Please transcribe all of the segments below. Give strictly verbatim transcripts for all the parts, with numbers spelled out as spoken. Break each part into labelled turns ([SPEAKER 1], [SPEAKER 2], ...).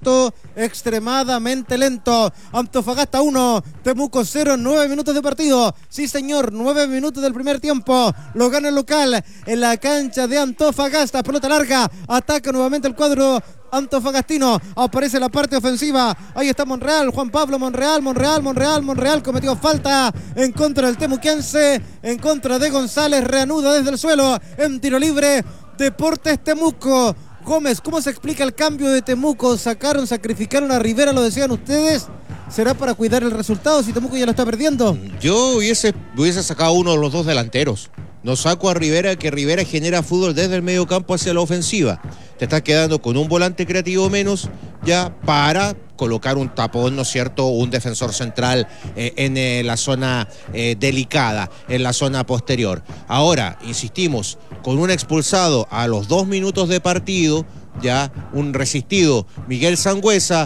[SPEAKER 1] lento, extremadamente lento. Antofagasta uno, Temuco cero, nueve minutos de partido. Sí señor, nueve minutos del primer tiempo. Lo gana el local en la cancha de Antofagasta. Pelota larga, ataca nuevamente el cuadro antofagastino, aparece la parte ofensiva, ahí está Monreal, Juan Pablo Monreal, Monreal, Monreal, Monreal cometió falta en contra del temuquense, en contra de González, reanuda desde el suelo, en tiro libre, Deportes Temuco. Gómez, ¿cómo se explica el cambio de Temuco? Sacaron, sacrificaron a Rivera, lo decían ustedes. ¿Será para cuidar el resultado si Temuco ya lo está perdiendo?
[SPEAKER 2] Yo hubiese, hubiese sacado uno de los dos delanteros. No saco a Rivera, que Rivera genera fútbol desde el medio campo hacia la ofensiva. Te estás quedando con un volante creativo menos ya para colocar un tapón, ¿no es cierto? Un defensor central eh, en eh, la zona eh, delicada, en la zona posterior. Ahora, insistimos, con un expulsado a los dos minutos de partido, ya un resistido Miguel Sangüesa.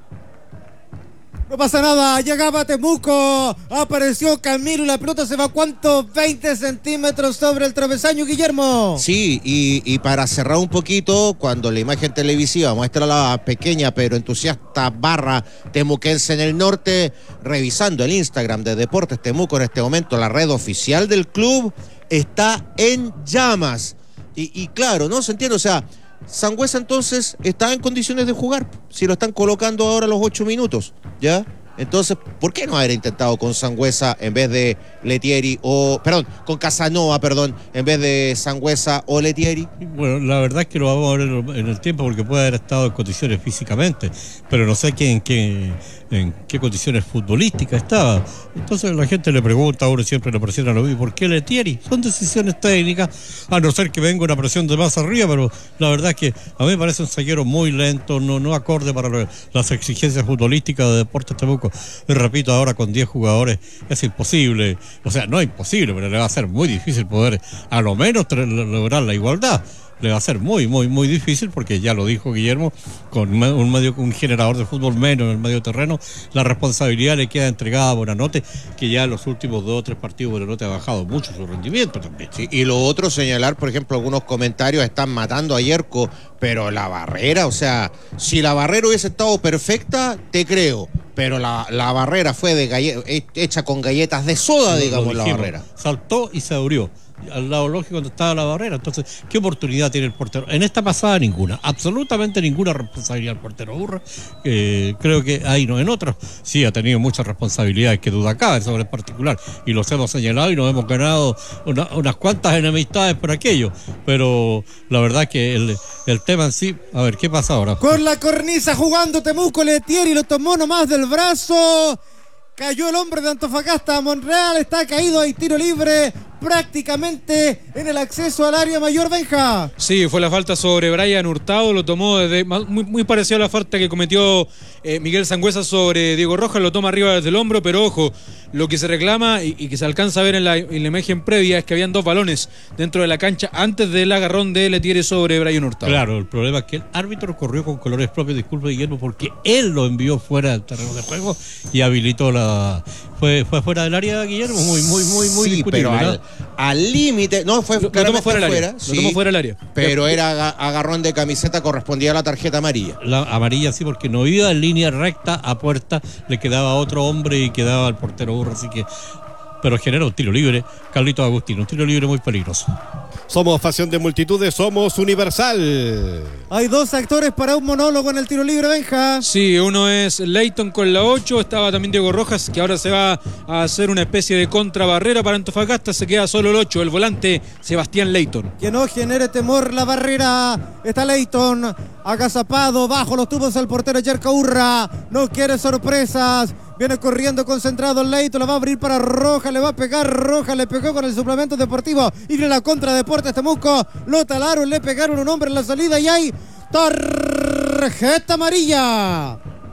[SPEAKER 1] No pasa nada, llegaba Temuco, apareció Camilo y la pelota se va, ¿cuánto? veinte centímetros sobre el travesaño, Guillermo.
[SPEAKER 2] Sí, y, y para cerrar un poquito, cuando la imagen televisiva muestra la pequeña pero entusiasta barra temuquense en el norte, revisando el Instagram de Deportes Temuco en este momento, la red oficial del club está en llamas. Y, y claro, ¿no? Se entiende, o sea, Sangüesa entonces está en condiciones de jugar, si lo están colocando ahora a los ocho minutos, ¿ya? Entonces, ¿por qué no haber intentado con Sangüesa en vez de Letieri o, perdón, con Casanova, perdón, en vez de Sangüesa o Letieri?
[SPEAKER 3] Bueno, la verdad es que lo vamos a ver en el tiempo porque puede haber estado en condiciones físicamente, pero no sé qué, en qué en qué condiciones futbolísticas estaba. Entonces la gente le pregunta, a uno siempre le presiona lo mismo, ¿por qué Letieri? Son decisiones técnicas, a no ser que venga una presión de más arriba, pero la verdad es que a mí me parece un zaguero muy lento, no, no acorde para lo, las exigencias futbolísticas de Deportes Temuco. Y repito, ahora con diez jugadores es imposible, o sea, no es imposible, pero le va a ser muy difícil poder a lo menos lograr la igualdad. Le va a ser muy, muy, muy difícil porque ya lo dijo Guillermo, con un medio, un generador de fútbol menos en el medio terreno, la responsabilidad le queda entregada a Buenanote, que ya en los últimos dos o tres partidos Buenanote ha bajado mucho su rendimiento también.
[SPEAKER 2] Sí, y lo otro, señalar, por ejemplo, algunos comentarios están matando a Yerko, pero la barrera, o sea, si la barrera hubiese estado perfecta, te creo, pero la, la barrera fue de galle- hecha con galletas de soda, digamos, la barrera.
[SPEAKER 3] Saltó y se abrió al lado lógico donde estaba la barrera. Entonces, ¿qué oportunidad tiene el portero? En esta pasada ninguna, absolutamente ninguna responsabilidad del portero Urra. Eh, creo que ahí no, en otros sí ha tenido muchas responsabilidades, que duda cabe sobre el particular, y los hemos señalado y nos hemos ganado una, unas cuantas enemistades por aquello, pero la verdad que el, el tema en sí, a ver, ¿qué pasa ahora?
[SPEAKER 1] Con la cornisa jugando Temuco, Letieri lo tomó nomás del brazo. Cayó el hombre de Antofagasta, Monreal está caído, hay tiro libre prácticamente en el acceso al área mayor, Benja.
[SPEAKER 4] Sí, fue la falta sobre Brian Hurtado, lo tomó desde, muy, muy parecido a la falta que cometió eh, Miguel Sangüesa sobre Diego Rojas, lo toma arriba desde el hombro, pero ojo, lo que se reclama y, y que se alcanza a ver en la, en la imagen previa es que habían dos balones dentro de la cancha antes del agarrón de Letieri sobre Brian Hurtado.
[SPEAKER 3] Claro, el problema es que el árbitro corrió con colores propios, disculpe Guillermo, porque él lo envió fuera del terreno de juego y habilitó la... Fue, fue fuera del área, Guillermo, muy, muy, muy, muy
[SPEAKER 2] sí,
[SPEAKER 3] discutible,
[SPEAKER 2] pero
[SPEAKER 3] al,
[SPEAKER 2] al límite, no, fue
[SPEAKER 4] lo, lo tomó fuera del área,
[SPEAKER 2] sí,
[SPEAKER 4] lo tomó fuera del área.
[SPEAKER 2] Pero era agarrón de camiseta, correspondía a la tarjeta amarilla.
[SPEAKER 3] La amarilla sí, porque no iba en línea recta a puerta, le quedaba otro hombre y quedaba el portero Urra, así que... Pero genera un tiro libre, Carlitos Agustín, un tiro libre muy peligroso.
[SPEAKER 5] Somos Pasión de Multitudes, somos Universal.
[SPEAKER 1] Hay dos actores para un monólogo en el tiro libre, Benja.
[SPEAKER 4] Sí, uno es Leighton con la ocho, estaba también Diego Rojas, que ahora se va a hacer una especie de contrabarrera para Antofagasta, se queda solo el ocho, el volante Sebastián Leighton.
[SPEAKER 1] Que no genere temor la barrera, está Leighton, agazapado, bajo los tubos el portero Yerko Urra, no quiere sorpresas. Viene corriendo concentrado el Leighton, la va a abrir para Rojas, le va a pegar Rojas, le pegó con el suplemento deportivo y viene la contra de Deportes Temuco, lo talaron, le pegaron un hombre en la salida y hay tarjeta amarilla.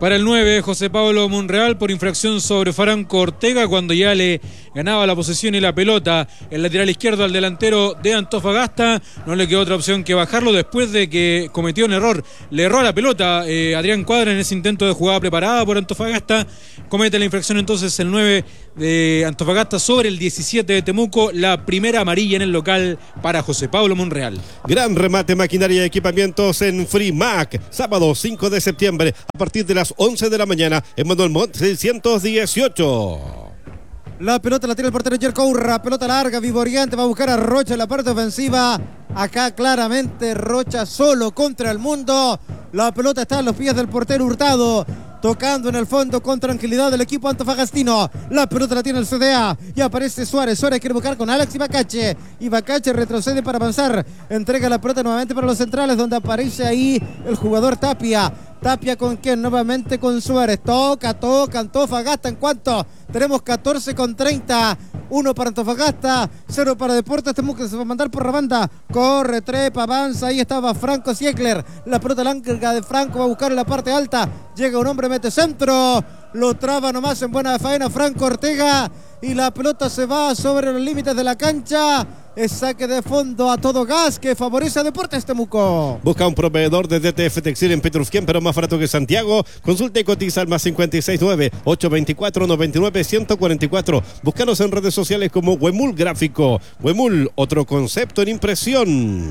[SPEAKER 4] Para el nueve, José Pablo Monreal por infracción sobre Franco Ortega cuando ya le ganaba la posesión y la pelota. El lateral izquierdo al delantero de Antofagasta. No le quedó otra opción que bajarlo después de que cometió un error. Le erró a la pelota eh, Adrián Cuadra en ese intento de jugada preparada por Antofagasta. Comete la infracción entonces el nueve de Antofagasta sobre el diecisiete de Temuco. La primera amarilla en el local para José Pablo Monreal.
[SPEAKER 5] Gran remate, maquinaria y equipamientos en Frimac. Sábado cinco de septiembre a partir de las once de la mañana en Manuel Montt seiscientos dieciocho.
[SPEAKER 1] La pelota la tiene el portero Jerko Urra, pelota larga, vivoriante, va a buscar a Rocha en la parte ofensiva. Acá claramente Rocha solo contra el mundo. La pelota está en los pies del portero Hurtado, tocando en el fondo con tranquilidad del equipo antofagastino. La pelota la tiene el C D A y aparece Suárez. Suárez quiere buscar con Alex Ibacache. Ibacache retrocede para avanzar. Entrega la pelota nuevamente para los centrales, donde aparece ahí el jugador Tapia. Tapia con quien nuevamente con Suárez. Toca, toca Antofagasta. En cuanto tenemos catorce con treinta. uno para Antofagasta, cero para Deportes Temuco, que se va a mandar por la banda. Corre, trepa, avanza. Ahí estaba Franco Siegler. La pelota larga de Franco va a buscar en la parte alta. Llega un hombre, mete centro. Lo traba nomás en buena faena Franco Ortega. Y la pelota se va sobre los límites de la cancha. Es saque de fondo a todo gas que favorece a Deportes Temuco.
[SPEAKER 5] Busca un proveedor de D T F Textil en Petrufquén, pero más barato que Santiago. Consulta y cotiza al más cincuenta y seis nueve, ocho veinticuatro, noventa y nueve, ciento cuarenta y cuatro. Búscanos en redes sociales como Huemul Gráfico. Huemul, otro concepto en impresión.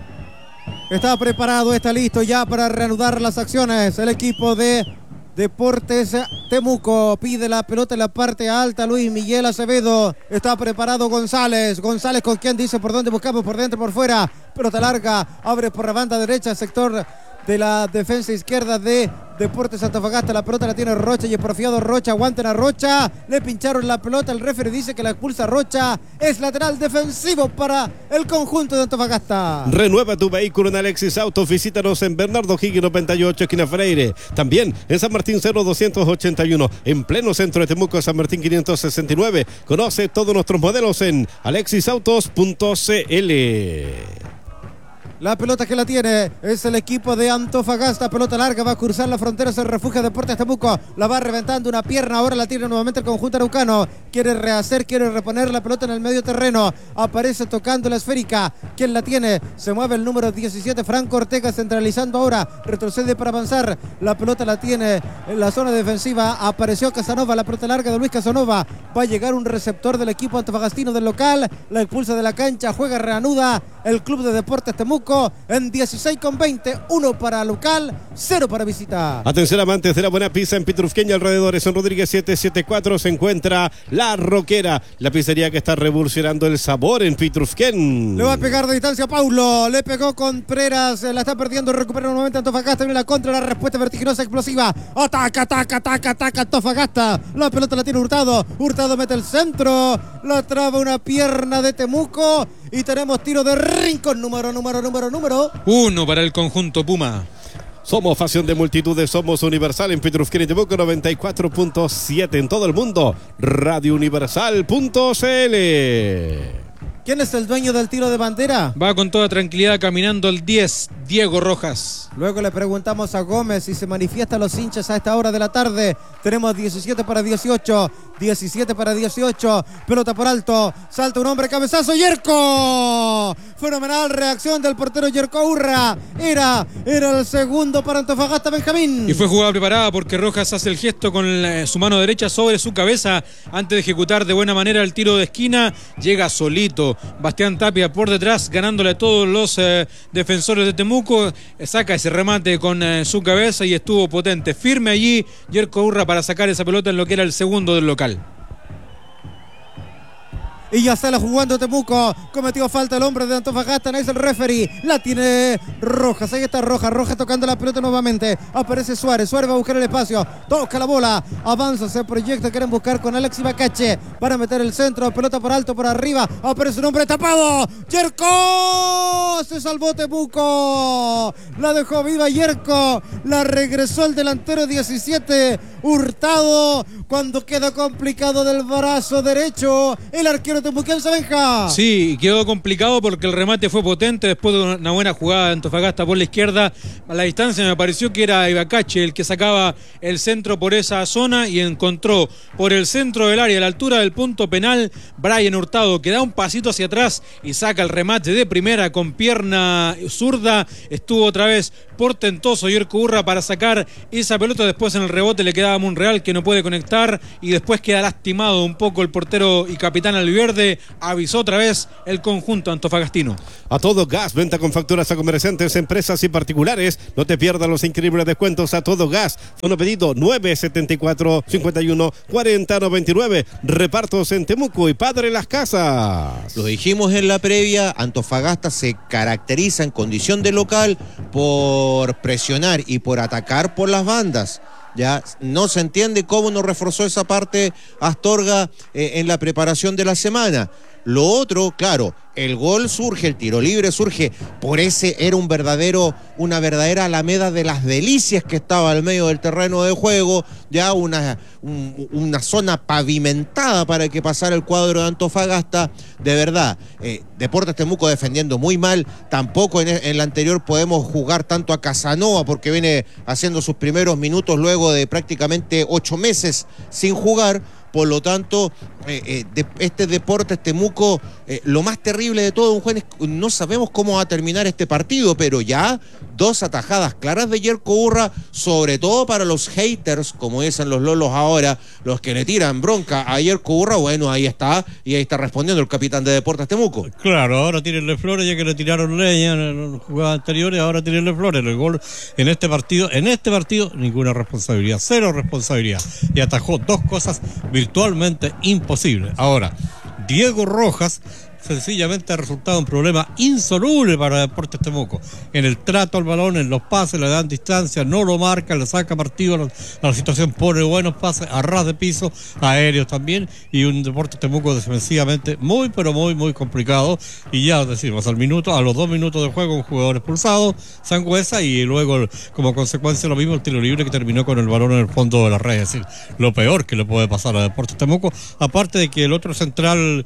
[SPEAKER 1] Está preparado, está listo ya para reanudar las acciones. El equipo de Deportes Temuco pide la pelota en la parte alta. Luis Miguel Acevedo. Está preparado González. González con quien dice por dónde buscamos, por dentro, por fuera. Pelota larga, abre por la banda derecha, sector de la defensa izquierda de Deportes Antofagasta. La pelota la tiene Rocha y el porfiado Rocha. Aguanten a Rocha. Le pincharon la pelota. El referee dice que la expulsa Rocha. Es lateral defensivo para el conjunto de Antofagasta.
[SPEAKER 5] Renueva tu vehículo en Alexis Autos. Visítanos en Bernardo Higgins noventa y ocho, esquina Freire. También en San Martín cero doscientos ochenta y uno. En pleno centro de Temuco, San Martín quinientos sesenta y nueve. Conoce todos nuestros modelos en alexis autos punto c l.
[SPEAKER 1] La pelota que la tiene es el equipo de Antofagasta. Pelota larga, va a cruzar la frontera, se refugia Deportes Temuco. La va reventando una pierna, ahora la tiene nuevamente el conjunto araucano. Quiere rehacer, quiere reponer la pelota en el medio terreno. Aparece tocando la esférica. ¿Quién la tiene? Se mueve el número diecisiete, Franco Ortega, centralizando ahora. Retrocede para avanzar. La pelota la tiene en la zona defensiva. Apareció Casanova, la pelota larga de Luis Casanova. Va a llegar un receptor del equipo antofagastino del local. La expulsa de la cancha, juega, reanuda el club de Deportes Temuco. En dieciséis con veinte, uno para local, cero para visita.
[SPEAKER 5] Atención amantes de la buena pizza en Pitrufquén y alrededores. En Rodríguez setecientos setenta y cuatro se encuentra La Roquera, la pizzería que está revolucionando el sabor en Pitrufquén.
[SPEAKER 1] Le va a pegar de distancia a Paulo, le pegó con Preras, la está perdiendo, recupera nuevamente Antofagasta, viene la contra, la respuesta vertiginosa, explosiva. Ataca, ataca, ataca, ataca Antofagasta. La pelota la tiene Hurtado, Hurtado mete el centro, la traba una pierna de Temuco. Y tenemos tiro de rincón, número, número, número, número.
[SPEAKER 4] Uno para el conjunto Puma.
[SPEAKER 5] Somos Pasión de Multitudes, somos Universal en Pitrufquén y Temuco noventa y cuatro punto siete en todo el mundo. radio universal punto c l.
[SPEAKER 1] ¿Quién es el dueño del tiro de bandera?
[SPEAKER 4] Va con toda tranquilidad caminando el diez, Diego Rojas.
[SPEAKER 1] Luego le preguntamos a Gómez si se manifiestan los hinchas a esta hora de la tarde. Tenemos diecisiete para dieciocho, diecisiete para dieciocho. Pelota por alto, salta un hombre, cabezazo, Yerko. Fenomenal reacción del portero Yerko Urra. Era, era el segundo para Antofagasta, Benjamín.
[SPEAKER 4] Y fue jugada preparada porque Rojas hace el gesto con la, su mano derecha sobre su cabeza antes de ejecutar de buena manera el tiro de esquina. Llega solito Bastián Tapia por detrás, ganándole a todos los eh, defensores de Temuco. Saca ese remate con eh, su cabeza y estuvo potente, firme allí Yerko Urra para sacar esa pelota en lo que era el segundo del local.
[SPEAKER 1] Y ya sale jugando Temuco. Cometió falta el hombre de Antofagasta. No es el referee. La tiene Rojas. Ahí está Rojas. Rojas tocando la pelota nuevamente. Aparece Suárez. Suárez va a buscar el espacio. Toca la bola. Avanza, se proyecta. Quieren buscar con Alex Ibacache para meter el centro. Pelota por alto, por arriba. Aparece un hombre tapado. Yerko. Se salvó Temuco. La dejó viva Yerko. La regresó el delantero diecisiete. Hurtado. Cuando queda complicado del brazo derecho. El arquero cuadro temuquense, Benja.
[SPEAKER 4] Sí, quedó complicado porque el remate fue potente después de una buena jugada de Antofagasta por la izquierda. A la distancia me pareció que era Ibacache el que sacaba el centro por esa zona y encontró por el centro del área, a la altura del punto penal, Brian Hurtado, que da un pasito hacia atrás y saca el remate de primera con pierna zurda. Estuvo otra vez portentoso Yerko Urra para sacar esa pelota. Después en el rebote le quedaba Monreal, que no puede conectar, y después queda lastimado un poco el portero y capitán albiverde. Avisó otra vez el conjunto antofagastino.
[SPEAKER 5] A todo gas, venta con facturas a comerciantes, empresas y particulares. No te pierdas los increíbles descuentos a todo gas. Fono pedido nueve setenta y cuatro, cincuenta y uno, cuarenta, noventa y nueve. Repartos en Temuco y Padre Las Casas.
[SPEAKER 2] Lo dijimos en la previa, Antofagasta se caracteriza en condición de local por presionar y por atacar por las bandas. Ya no se entiende cómo no reforzó esa parte Astorga eh, en la preparación de la semana. Lo otro, claro, el gol surge, el tiro libre surge, por ese era un verdadero, una verdadera alameda de las delicias que estaba al medio del terreno de juego, ya una, un, una zona pavimentada para que pasara el cuadro de Antofagasta. De verdad, eh, Deportes Temuco defendiendo muy mal, tampoco en, en la anterior podemos jugar tanto a Casanova porque viene haciendo sus primeros minutos luego de prácticamente ocho meses sin jugar. Por lo tanto, eh, eh, de, este Deportes Temuco, eh, lo más terrible de todo, un juez, no sabemos cómo va a terminar este partido, pero ya dos atajadas claras de Yerko Urra, sobre todo para los haters, como dicen los lolos ahora, los que le tiran bronca a Yerko Urra. Bueno, ahí está, y ahí está respondiendo el capitán de Deportes Temuco.
[SPEAKER 3] Claro, ahora tírenle flores, ya que le tiraron leña en las jugadas anteriores, ahora tírenle flores. El gol en este partido, en este partido, ninguna responsabilidad, cero responsabilidad, y atajó dos cosas virtualmente imposible. Ahora, Diego Rojas sencillamente ha resultado un problema insoluble para Deportes Temuco. En el trato al balón, en los pases, le dan distancia, no lo marca, le saca partido a la, a la situación, pone buenos pases, a ras de piso, aéreos también, y un Deportes Temuco defensivamente muy, pero muy, muy complicado. Y ya decimos, al minuto, a los dos minutos de juego, un jugador expulsado, Sangüesa, y luego, como consecuencia, lo mismo, el tiro libre que terminó con el balón en el fondo de la red. Es decir, lo peor que le puede pasar a Deportes Temuco, aparte de que el otro central,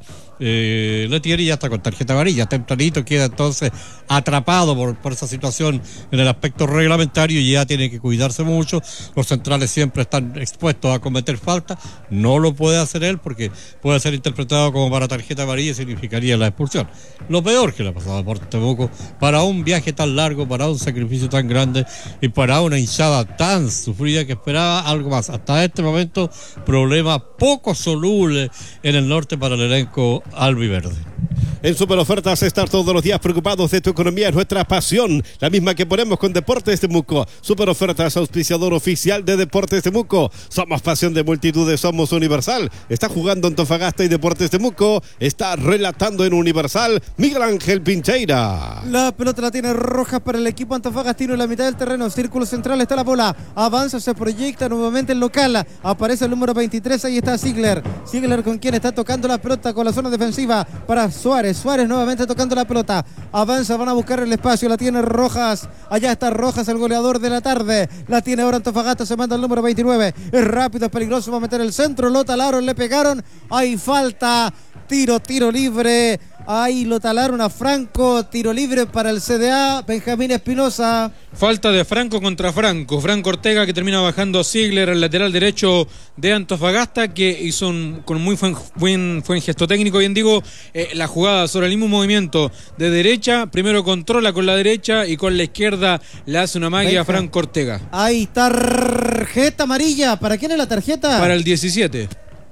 [SPEAKER 3] Eh, Letieri, ya está con tarjeta amarilla, tempranito queda entonces atrapado por, por esa situación en el aspecto reglamentario y ya tiene que cuidarse mucho. Los centrales siempre están expuestos a cometer falta, no lo puede hacer él porque puede ser interpretado como para tarjeta amarilla y significaría la expulsión. Lo peor que le ha pasado a Deportes Temuco para un viaje tan largo, para un sacrificio tan grande y para una hinchada tan sufrida que esperaba algo más. Hasta este momento, problema poco soluble en el norte para el elenco albiverde.
[SPEAKER 5] En Super Ofertas, estar todos los días preocupados de tu economía es nuestra pasión, la misma que ponemos con Deportes Temuco. Super Ofertas, auspiciador oficial de Deportes Temuco. Somos pasión de multitudes, somos Universal. Está jugando Antofagasta y Deportes Temuco. Está relatando en Universal Miguel Ángel Pincheira.
[SPEAKER 1] La pelota la tiene Rojas para el equipo antofagastino en la mitad del terreno. Círculo central está la bola. Avanza, se proyecta nuevamente el local. Aparece el número veintitrés, ahí está Ziegler. Ziegler con quien está tocando la pelota con la zona defensiva para Suárez. Suárez nuevamente tocando la pelota. Avanza, van a buscar el espacio. La tiene Rojas. Allá está Rojas, el goleador de la tarde. La tiene ahora Antofagasta. Se manda el número veintinueve. Es rápido, es peligroso. Va a meter el centro. Lo talaron, le pegaron. Hay falta. Tiro, tiro libre. Ahí lo talaron a Franco. Tiro libre para el C D A. Benjamín Espinosa.
[SPEAKER 4] Falta de Franco contra Franco. Franco Ortega, que termina bajando a Ziegler, el lateral derecho de Antofagasta, que hizo un, con muy buen, buen, buen gesto técnico, bien digo, eh, la jugada sobre el mismo movimiento de derecha. Primero controla con la derecha y con la izquierda le hace una magia a Franco Ortega.
[SPEAKER 1] Ahí tarjeta amarilla. ¿Para quién es la tarjeta?
[SPEAKER 4] Para el diecisiete.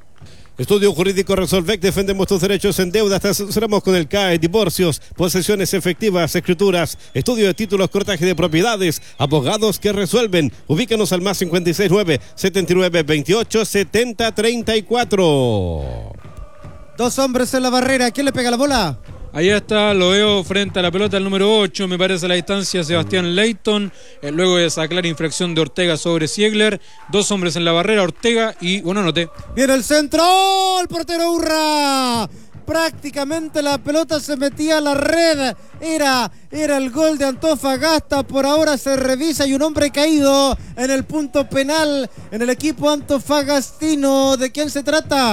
[SPEAKER 5] Estudio Jurídico Resolvec, defendemos tus derechos en deuda, te asesoramos con el C A E, divorcios, posesiones efectivas, escrituras, estudio de títulos, cortaje de propiedades, abogados que resuelven. Ubícanos al más cincuenta y seis nueve, setenta y nueve, veintiocho, setenta, treinta y cuatro.
[SPEAKER 1] Dos hombres en la barrera, ¿quién le pega la bola?
[SPEAKER 4] Ahí está, lo veo frente a la pelota el número ocho, me parece a la distancia Sebastián Leighton, eh, luego de esa clara infracción de Ortega sobre Ziegler. Dos hombres en la barrera, Ortega y, bueno, anoté.
[SPEAKER 1] Viene el centro, el portero Urra. Prácticamente la pelota se metía a la red. Era, era el gol de Antofagasta. Por ahora se revisa y un hombre caído en el punto penal en el equipo antofagastino. ¿De quién se trata?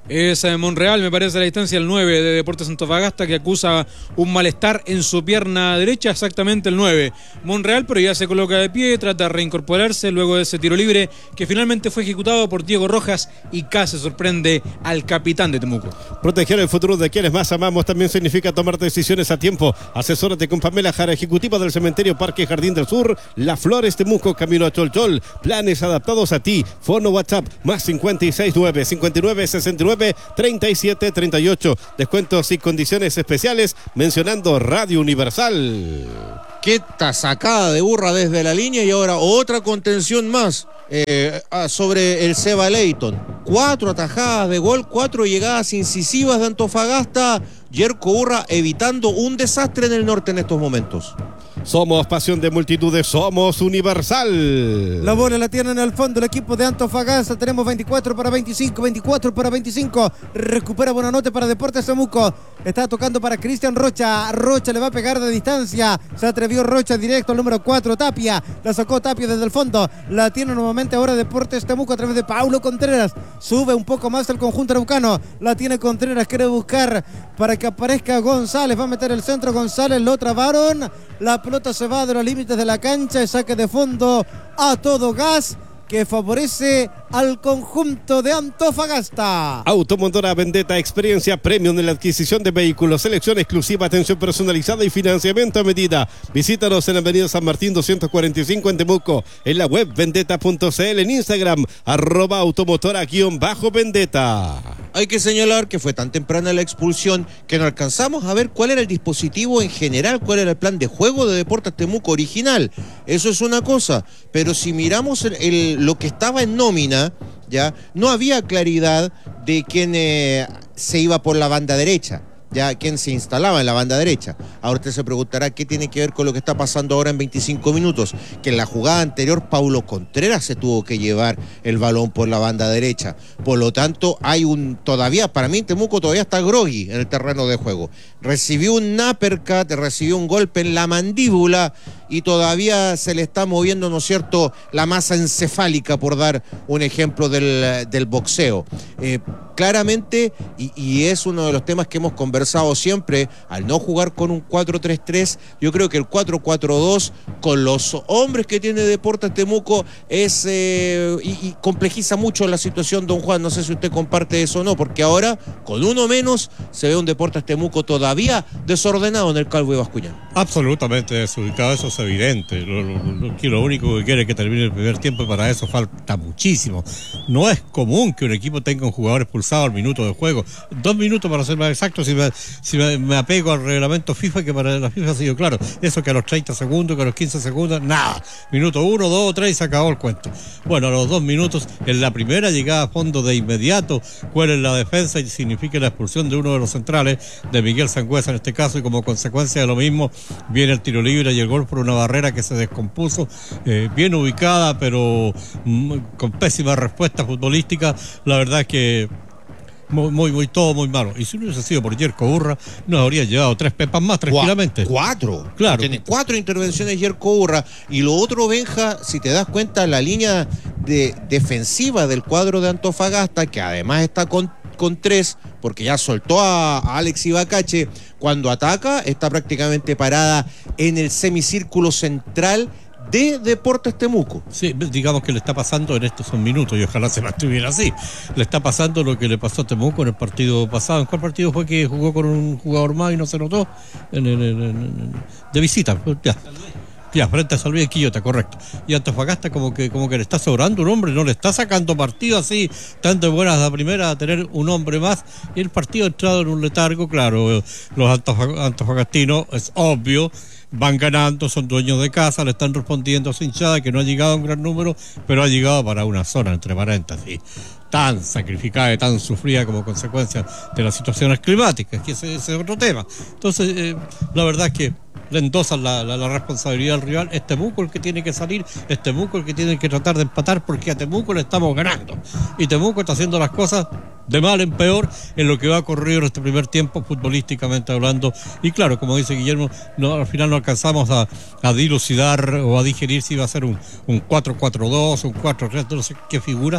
[SPEAKER 4] Es eh, Monreal, me parece, a la distancia el nueve de Deportes Antofagasta, que acusa un malestar en su pierna derecha, exactamente el nueve. Monreal, pero ya se coloca de pie, trata de reincorporarse luego de ese tiro libre que finalmente fue ejecutado por Diego Rojas, y casi sorprende al capitán de Temuco.
[SPEAKER 5] Proteger el futuro de quienes más amamos también significa tomar decisiones a tiempo. Asesórate con Pamela Jara, ejecutiva del Cementerio Parque Jardín del Sur, Las Flores, Temuco, camino a Cholchol. Planes adaptados a ti. Fono WhatsApp más cincuenta y seis nueve, cincuenta y nueve, sesenta y nueve, treinta y siete, treinta y ocho. Descuentos y condiciones especiales mencionando Radio Universal.
[SPEAKER 2] Qué sacada de burra desde la línea, y ahora otra contención más eh, sobre el Seba Leighton. Cuatro atajadas de gol, cuatro llegadas incisivas de Antofagasta. Yerko Urra evitando un desastre en el norte en estos momentos.
[SPEAKER 5] Somos pasión de multitudes, somos Universal.
[SPEAKER 1] La bola la tiene en el fondo el equipo de Antofagasta. Tenemos veinticuatro para veinticinco, veinticuatro para veinticinco. Recupera Buenanote para Deportes Temuco. Está tocando para Cristian Rocha. Rocha le va a pegar de distancia. Se atrevió Rocha directo al número cuatro, Tapia. La sacó Tapia desde el fondo. La tiene nuevamente ahora Deportes Temuco a través de Paulo Contreras. Sube un poco más el conjunto araucano. La tiene Contreras, quiere buscar para que aparezca González. Va a meter el centro González, lo trabaron. La pelota se va de los límites de la cancha y saque de fondo a todo gas, que favorece al conjunto de Antofagasta.
[SPEAKER 5] Automotora Vendetta, experiencia premium en la adquisición de vehículos, selección exclusiva, atención personalizada y financiamiento a medida. Visítanos en la avenida San Martín doscientos cuarenta y cinco en Temuco, en la web vendetta punto c l, en Instagram, arroba automotora guión bajo vendetta.
[SPEAKER 2] Hay que señalar que fue tan temprana la expulsión que no alcanzamos a ver cuál era el dispositivo en general, cuál era el plan de juego de Deportes Temuco original. Eso es una cosa, pero si miramos el, el, lo que estaba en nómina, ya no había claridad de quién eh, se iba por la banda derecha, ya quién se instalaba en la banda derecha. Ahora usted se preguntará qué tiene que ver con lo que está pasando ahora en veinticinco minutos, que en la jugada anterior Paulo Contreras se tuvo que llevar el balón por la banda derecha. Por lo tanto, hay un todavía, para mí Temuco todavía está groggy en el terreno de juego. Recibió un uppercut, recibió un golpe en la mandíbula y todavía se le está moviendo, ¿no es cierto?, la masa encefálica, por dar un ejemplo del, del boxeo. Eh, claramente, y, y es uno de los temas que hemos conversado siempre, al no jugar con un cuatro tres tres, yo creo que el cuatro cuatro dos, con los hombres que tiene Deportes Temuco, es eh, y, y complejiza mucho la situación, don Juan. No sé si usted comparte eso o no, porque ahora, con uno menos, se ve un Deportes Temuco todavía desordenado en el Calvo y Bascuñán.
[SPEAKER 3] Absolutamente desubicado, eso es evidente. Lo, lo, lo, lo único que quiere es que termine el primer tiempo, y para eso falta muchísimo. No es común que un equipo tenga un jugador expulsado al minuto de juego. Dos minutos para ser más exacto, si me, si me, me apego al reglamento FIFA, que para la FIFA ha sido claro. Eso que a los treinta segundos, que a los quince segundos, nada. Minuto uno, dos, tres y se acabó el cuento. Bueno, a los dos minutos, en la primera llegada a fondo de inmediato, cuál es la defensa y significa la expulsión de uno de los centrales, de Miguel Sangüesa en este caso, y como consecuencia de lo mismo viene el tiro libre y el gol por una barrera que se descompuso, eh, bien ubicada, pero mm, con pésima respuesta futbolística. La verdad es que Muy, muy, muy, todo muy malo. Y si no hubiese sido por Yerko Urra, nos habría llevado tres pepas más tranquilamente.
[SPEAKER 2] Cuatro.
[SPEAKER 3] Claro.
[SPEAKER 2] Tiene cuatro intervenciones Yerko Urra. Y lo otro, Benja, si te das cuenta, la línea de defensiva del cuadro de Antofagasta, que además está con, con tres, porque ya soltó a, a Alex Ibacache, cuando ataca, está prácticamente parada en el semicírculo central de Deportes Temuco.
[SPEAKER 3] Sí, digamos que le está pasando en estos son minutos, y ojalá se mantuviera así. Le está pasando lo que le pasó a Temuco en el partido pasado. ¿En cuál partido fue que jugó con un jugador más y no se notó? En, en, en, en, de visita, ya. Ya, frente a San Luis y Quillota, correcto. Y Antofagasta como que como que le está sobrando un hombre, no le está sacando partido así, tan de buenas a primera a tener un hombre más. Y el partido ha entrado en un letargo, claro. Los antofag- antofagastinos, es obvio, van ganando, son dueños de casa, le están respondiendo a su hinchada, que no ha llegado a un gran número, pero ha llegado para una zona, entre paréntesis, tan sacrificada y tan sufrida como consecuencia de las situaciones climáticas, que ese, ese es otro tema. Entonces, eh, la verdad es que le endosan la, la, la responsabilidad al rival. Es Temuco el que tiene que salir, es Temuco el que tiene que tratar de empatar, porque a Temuco le estamos ganando. Y Temuco está haciendo las cosas de mal en peor en lo que va ocurrido en este primer tiempo, futbolísticamente hablando. Y claro, como dice Guillermo, no, al final no alcanzamos a, a dilucidar o a digerir si iba a ser un, un cuatro cuatro dos, un cuatro tres, no sé qué figura,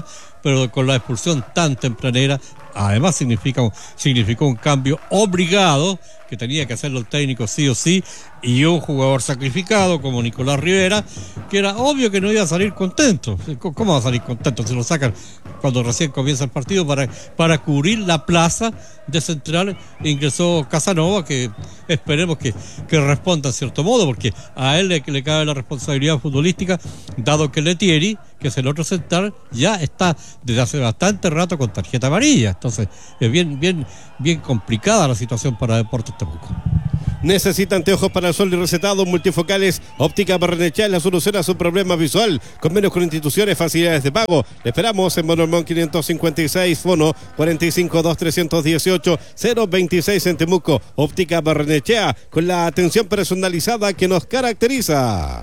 [SPEAKER 3] pero con la expulsión tan tempranera, además significa, significó un cambio obligado, que tenía que hacerlo el técnico sí o sí, y un jugador sacrificado como Nicolás Rivera, que era obvio que no iba a salir contento. ¿Cómo va a salir contento? Se lo sacan cuando recién comienza el partido para, para cubrir la plaza de central. Ingresó Casanova, que esperemos que, que responda en cierto modo, porque a él le, le cabe la responsabilidad futbolística, dado que Letieri, que es el otro central, ya está desde hace bastante rato con tarjeta amarilla. Entonces es bien, bien, bien complicada la situación para Deportes Temuco.
[SPEAKER 5] Necesita anteojos para el sol y recetados multifocales. Óptica Barrenechea es la solución a su problema visual. Convenios con instituciones, facilidades de pago. Le esperamos en Bonormón quinientos cincuenta y seis, fono cuatro cinco dos tres uno ocho cero veintiséis en Temuco. Óptica Barrenechea, con la atención personalizada que nos caracteriza.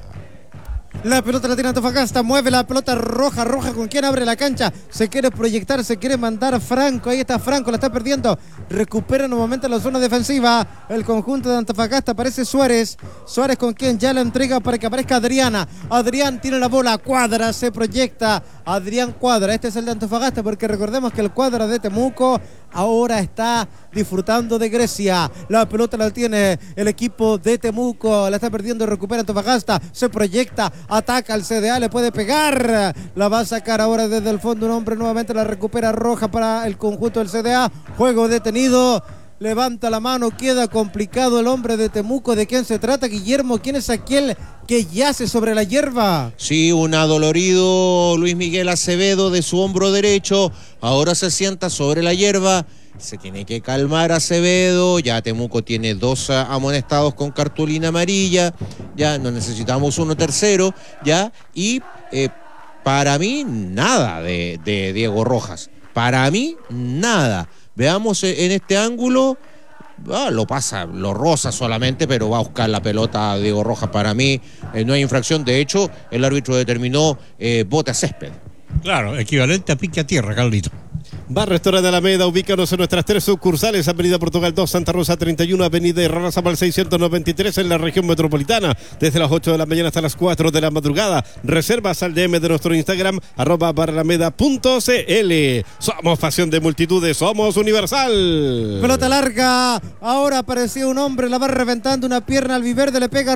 [SPEAKER 1] La pelota la tiene Antofagasta, mueve la pelota roja, roja, ¿con quién abre la cancha? Se quiere proyectar, se quiere mandar Franco, ahí está Franco, la está perdiendo, recupera nuevamente la zona defensiva, el conjunto de Antofagasta, aparece Suárez, Suárez con quien ya la entrega para que aparezca Adriana, Adrián tiene la bola, Cuadra, se proyecta, Adrián Cuadra, este es el de Antofagasta, porque recordemos que el Cuadra de Temuco ahora está disfrutando de Grecia. La pelota la tiene el equipo de Temuco, la está perdiendo, recupera Antofagasta, se proyecta, ataca al C D A, le puede pegar, la va a sacar ahora desde el fondo un hombre, nuevamente la recupera Roja para el conjunto del C D A, juego detenido, levanta la mano, queda complicado el hombre de Temuco. ¿De quién se trata, Guillermo? ¿Quién es aquel que yace sobre la hierba?
[SPEAKER 2] Sí, un adolorido Luis Miguel Acevedo de su hombro derecho, ahora se sienta sobre la hierba. Se tiene que calmar Acevedo, ya Temuco tiene dos amonestados con cartulina amarilla, ya no necesitamos uno tercero, ya, y eh, para mí nada de, de Diego Rojas, para mí nada. Veamos en este ángulo, ah, lo pasa, lo roza solamente, pero va a buscar la pelota a Diego Rojas. Para mí eh, no hay infracción, de hecho el árbitro determinó eh, bote a césped.
[SPEAKER 3] Claro, equivalente a pique a tierra, Carlito.
[SPEAKER 5] Bar Restaurante Alameda, ubícanos en nuestras tres sucursales, Avenida Portugal dos, Santa Rosa treinta y uno, Avenida Irarrázaval seiscientos noventa y tres en la región metropolitana, desde las ocho de la mañana hasta las cuatro de la madrugada. Reservas al D M de nuestro Instagram, arroba baralameda punto cl. Somos pasión de multitudes, somos universal.
[SPEAKER 1] Pelota larga, ahora apareció un hombre, la va reventando una pierna al Viverde, le pega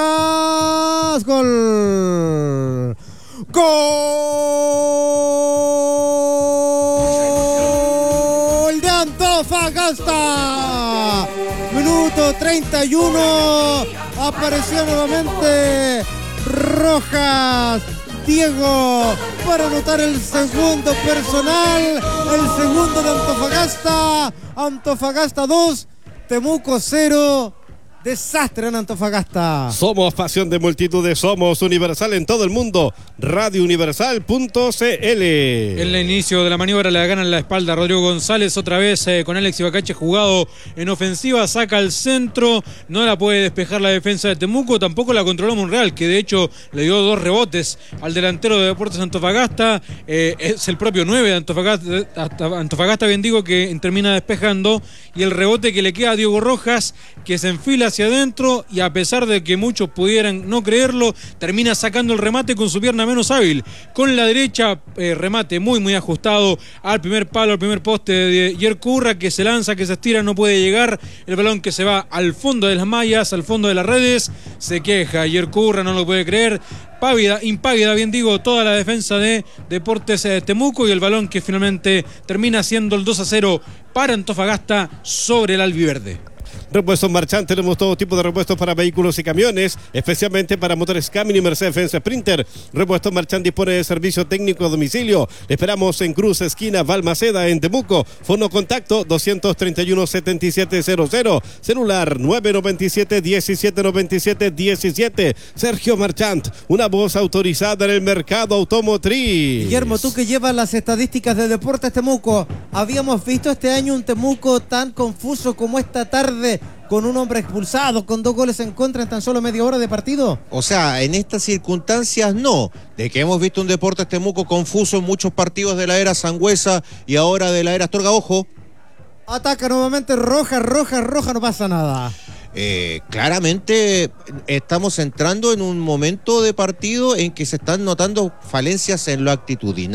[SPEAKER 1] Rojas, gol. ¡Gol de Antofagasta! Minuto treinta y uno. Apareció nuevamente Rojas. Diego para anotar el segundo personal. El segundo de Antofagasta. Antofagasta dos, Temuco cero. Desastre en Antofagasta.
[SPEAKER 5] Somos pasión de multitudes, somos universal en todo el mundo. radio universal punto cl.
[SPEAKER 4] En el inicio de la maniobra le ganan la espalda a Rodrigo González, otra vez eh, con Alex Ibacache jugado en ofensiva, saca al centro, no la puede despejar la defensa de Temuco, tampoco la controló Monreal, que de hecho le dio dos rebotes al delantero de Deportes Antofagasta, eh, es el propio nueve de Antofagasta, Antofagasta bien digo, que termina despejando, y el rebote que le queda a Diego Rojas, que se enfila hacia adentro, y a pesar de que muchos pudieran no creerlo, termina sacando el remate con su pierna menos hábil, con la derecha, eh, remate muy muy ajustado al primer palo, al primer poste de Yercurra, que se lanza, que se estira, no puede llegar, el balón que se va al fondo de las mallas, al fondo de las redes, se queja Yercurra, no lo puede creer, pávida, impávida, bien digo, toda la defensa de Deportes eh, Temuco, y el balón que finalmente termina siendo el dos a cero para Antofagasta sobre el albiverde.
[SPEAKER 5] Repuestos Marchand, tenemos todo tipo de repuestos para vehículos y camiones, especialmente para motores Camino y Mercedes-Benz Sprinter. Repuestos Marchand dispone de servicio técnico a domicilio. Le esperamos en Cruz, esquina Balmaceda, en Temuco. Fono contacto doscientos treinta y uno, setenta y siete cero cero. Celular nueve noventa y siete, diecisiete noventa y siete diecisiete. Sergio Marchand, una voz autorizada en el mercado automotriz.
[SPEAKER 1] Guillermo, tú que llevas las estadísticas de Deportes Temuco, ¿habíamos visto este año un Temuco tan confuso como esta tarde, con un hombre expulsado, con dos goles en contra en tan solo media hora de partido?
[SPEAKER 2] O sea, en estas circunstancias no. De que hemos visto un Deportes Temuco confuso en muchos partidos de la era Sangüesa y ahora de la era Astorga. Ojo.
[SPEAKER 1] Ataca nuevamente Roja, Roja, Roja, no pasa nada.
[SPEAKER 2] Eh, claramente estamos entrando en un momento de partido en que se están notando falencias en lo actitudinal.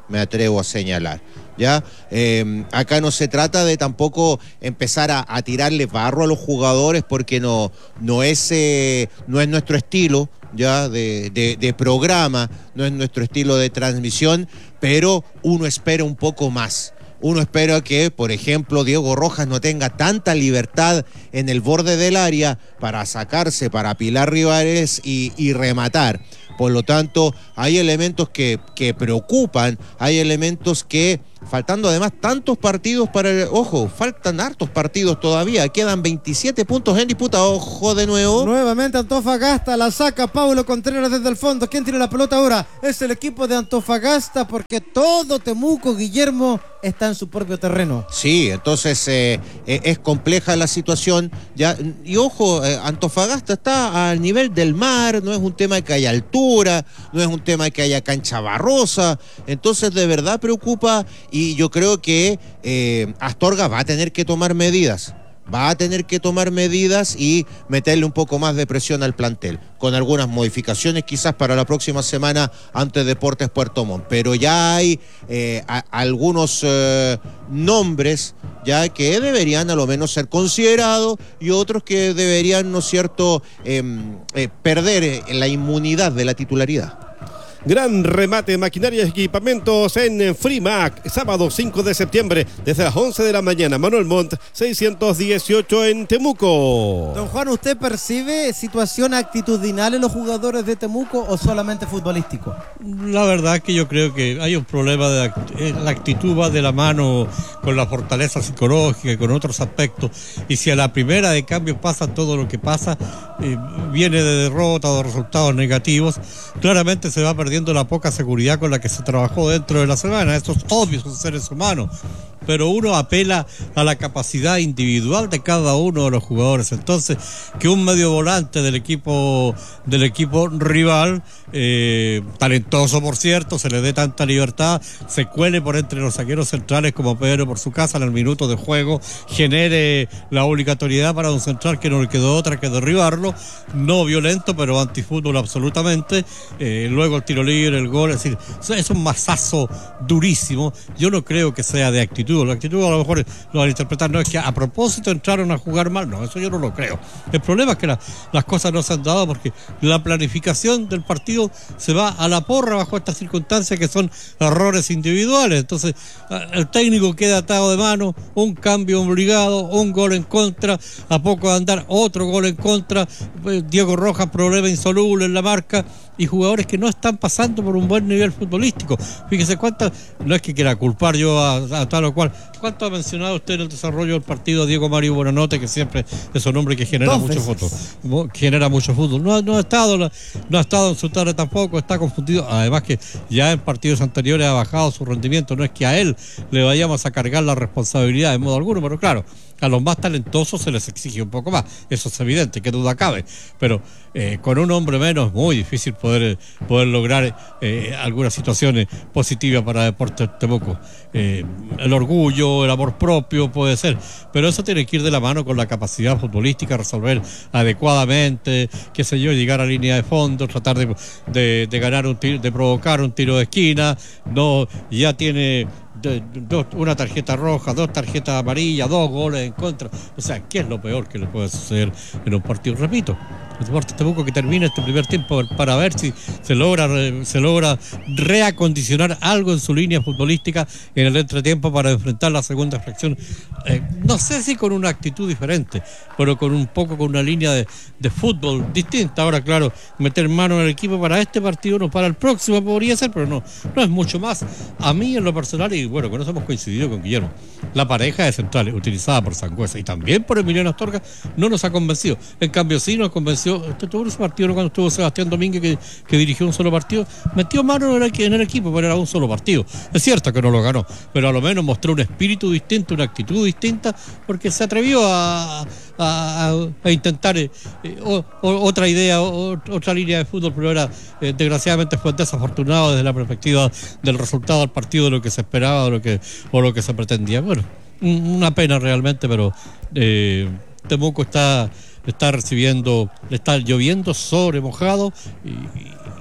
[SPEAKER 2] me atrevo a señalar. ¿Ya? Eh, acá no se trata de tampoco empezar a, a tirarle barro a los jugadores porque no, no, es, eh, no es nuestro estilo, ya de, de, de programa, no es nuestro estilo de transmisión, pero uno espera un poco más. Uno espera que, por ejemplo, Diego Rojas no tenga tanta libertad en el borde del área para sacarse, para apilar rivales y, y rematar. Por lo tanto, hay elementos que, que preocupan, hay elementos que, faltando además tantos partidos para el... Ojo, faltan hartos partidos todavía, quedan veintisiete puntos en disputa, ojo de nuevo.
[SPEAKER 1] Nuevamente Antofagasta, la saca Paulo Contreras desde el fondo. ¿Quién tiene la pelota ahora? Es el equipo de Antofagasta porque todo Temuco, Guillermo, está en su propio terreno.
[SPEAKER 2] Sí, entonces eh, eh, es compleja la situación. Ya, y ojo, eh, Antofagasta está al nivel del mar, no es un tema de que haya altura, no es un tema de que haya cancha barrosa, entonces de verdad preocupa y yo creo que eh, Astorga va a tener que tomar medidas. Va a tener que tomar medidas y meterle un poco más de presión al plantel, con algunas modificaciones quizás para la próxima semana ante Deportes Puerto Montt. Pero ya hay eh, a, algunos eh, nombres ya que deberían a lo menos ser considerados y otros que deberían, ¿no es cierto?, eh, eh, perder la inmunidad de la titularidad.
[SPEAKER 5] Gran remate, maquinaria y equipamientos en Frimac, sábado cinco de septiembre, desde las once de la mañana. Manuel Montt, seiscientos dieciocho en Temuco.
[SPEAKER 1] Don Juan, ¿usted percibe situación actitudinal en los jugadores de Temuco o solamente futbolístico?
[SPEAKER 3] La verdad es que yo creo que hay un problema de act- la actitud va de la mano con la fortaleza psicológica y con otros aspectos, y si a la primera de cambio pasa todo lo que pasa, eh, viene de derrota o de resultados negativos, claramente se va perdiendo la poca seguridad con la que se trabajó dentro de la semana. Esto es obvio, son seres humanos, pero uno apela a la capacidad individual de cada uno de los jugadores. Entonces, que un medio volante del equipo del equipo rival, eh, talentoso por cierto, se le dé tanta libertad, se cuele por entre los zagueros centrales como Pedro por su casa en el minuto de juego, genere la obligatoriedad para un central que no le quedó otra que derribarlo, no violento pero antifútbol absolutamente, eh, luego el tiro libre, el gol, es decir, es un mazazo durísimo. Yo no creo que sea de actitud. La actitud a lo mejor lo van a interpretar, no es que a propósito entraron a jugar mal, no, eso yo no lo creo. El problema es que la, las cosas no se han dado porque la planificación del partido se va a la porra bajo estas circunstancias que son errores individuales. Entonces el técnico queda atado de mano, un cambio obligado, un gol en contra, a poco de andar otro gol en contra, Diego Rojas problema insoluble en la marca y jugadores que no están pasando por un buen nivel futbolístico. Fíjese cuántas, no es que quiera culpar yo a, a tal o cual, ¿cuánto ha mencionado usted en el desarrollo del partido a Diego Mario Buenanote, que siempre es un hombre que genera
[SPEAKER 1] Dos
[SPEAKER 3] mucho
[SPEAKER 1] veces.
[SPEAKER 3] fútbol, genera mucho fútbol? No, no ha estado, no ha estado en su tarde tampoco, está confundido, además que ya en partidos anteriores ha bajado su rendimiento, no es que a él le vayamos a cargar la responsabilidad de modo alguno, pero claro, a los más talentosos se les exige un poco más, eso es evidente, qué duda cabe, pero eh, con un hombre menos es muy difícil poder, poder lograr eh, algunas situaciones positivas para Deportes Temuco. Eh, el orgullo, el amor propio puede ser, pero eso tiene que ir de la mano con la capacidad futbolística, resolver adecuadamente, qué sé yo, llegar a línea de fondo, tratar de, de, de ganar un tiro, de provocar un tiro de esquina, no, ya tiene de, dos, una tarjeta roja, dos tarjetas amarillas, dos goles en contra. O sea, ¿qué es lo peor que le puede suceder en un partido? Repito, el Deportes Temuco que termine este primer tiempo para ver si se logra se logra reacondicionar algo en su línea futbolística en el entretiempo para enfrentar la segunda fracción. Eh, no sé si con una actitud diferente, pero con un poco con una línea de, de fútbol distinta. Ahora, claro, meter mano en el equipo para este partido, no para el próximo podría ser, pero no, no es mucho más. A mí en lo personal, y bueno, con eso hemos coincidido con Guillermo, la pareja de centrales utilizada por Sangüesa y también por Emiliano Astorga no nos ha convencido. En cambio sí nos convenció, este tuvo ese partido cuando estuvo Sebastián Domínguez que, que dirigió un solo partido, metió mano en el, en el equipo, pero era un solo partido. Es cierto que no lo ganó, pero a lo menos mostró un espíritu distinto, una actitud distinta, porque se atrevió a, a, a, a intentar eh, o, o, otra idea, o, otra línea de fútbol, pero era, eh, desgraciadamente fue desafortunado desde la perspectiva del resultado del partido, de lo que se esperaba o lo que, o lo que se pretendía. Bueno, una pena realmente, pero eh, Temuco está, está recibiendo, le está lloviendo sobre mojado y,